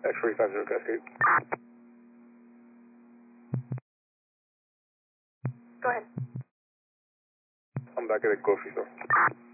X-ray 50 Cascade. Go ahead. I'm back at the grocery store.